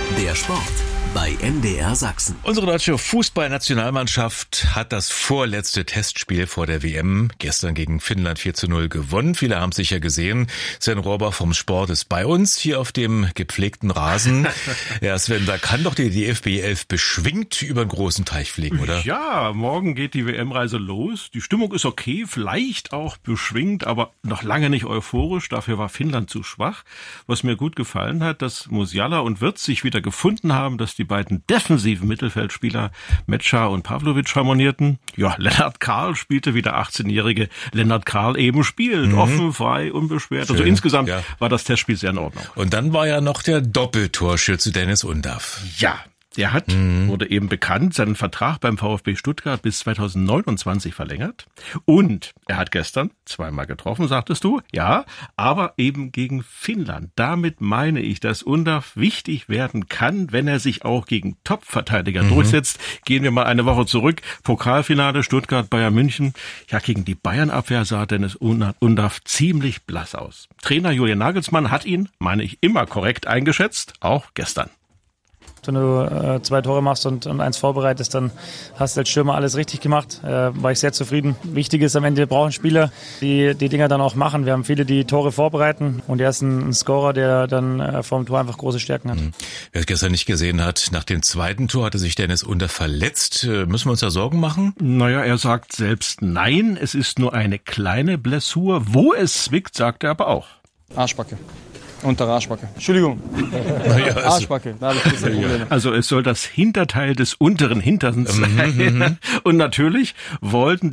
Der Sport bei MDR Sachsen. Unsere deutsche Fußballnationalmannschaft hat das vorletzte Testspiel vor der WM gestern gegen Finnland 4:0 gewonnen. Viele haben es sicher gesehen. Sven Rohrbach vom Sport ist bei uns hier auf dem gepflegten Rasen. Ja, Sven, da kann doch die DFB 11 beschwingt über den großen Teich fliegen, oder? Ja, morgen geht die WM-Reise los. Die Stimmung ist okay, vielleicht auch beschwingt, aber noch lange nicht euphorisch. Dafür war Finnland zu schwach. Was mir gut gefallen hat, dass Musiala und Wirtz sich wieder gefunden haben, dass die beiden defensiven Mittelfeldspieler Metscher und Pavlovic harmonierten. Ja, Lennart Karl spielte, wie der 18-jährige Lennart Karl eben spielt. Offen, frei, unbeschwert. Schön, also insgesamt ja. war das Testspiel sehr in Ordnung. Und dann war ja noch der Doppeltorschütze Dennis Undaff. Ja, der wurde eben bekannt, seinen Vertrag beim VfB Stuttgart bis 2029 verlängert. Und er hat gestern zweimal getroffen, sagtest du. Ja, aber eben gegen Finnland. Damit meine ich, dass Undaff wichtig werden kann, wenn er sich auch gegen Top-Verteidiger durchsetzt. Gehen wir mal eine Woche zurück. Pokalfinale Stuttgart-Bayern München. Ja, gegen die Bayern-Abwehr sah Dennis Undaff ziemlich blass aus. Trainer Julian Nagelsmann hat ihn, meine ich, immer korrekt eingeschätzt, auch gestern. Wenn du 2 Tore machst und 1 vorbereitest, dann hast du als Stürmer alles richtig gemacht. War ich sehr zufrieden. Wichtig ist am Ende, wir brauchen Spieler, die Dinger dann auch machen. Wir haben viele, die Tore vorbereiten und er ist ein Scorer, der dann vor dem Tor einfach große Stärken hat. Wer es gestern nicht gesehen hat, nach dem zweiten Tor hatte sich Dennis Undaff verletzt. Müssen wir uns da Sorgen machen? Naja, er sagt selbst nein, es ist nur eine kleine Blessur. Wo es zwickt, sagt er aber auch. Arschbacke. Untere Arschbacke. Entschuldigung. Arschbacke. Da habe ich Probleme. Also es soll das Hinterteil des unteren Hinterns sein. Und natürlich wollten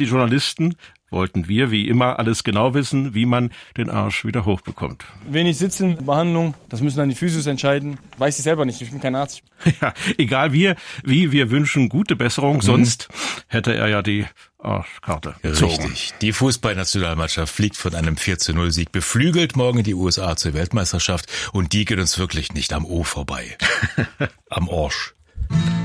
wir wie immer alles genau wissen, wie man den Arsch wieder hochbekommt. Wenig Sitzen, Behandlung, das müssen dann die Physios entscheiden. Weiß ich selber nicht, ich bin kein Arzt. Ja, egal wie wir wünschen gute Besserung, sonst hätte er ja die Arschkarte gezogen. Richtig. Die Fußballnationalmannschaft fliegt von einem 4:0-Sieg beflügelt morgen in die USA zur Weltmeisterschaft und die geht uns wirklich nicht am O vorbei. Am Arsch.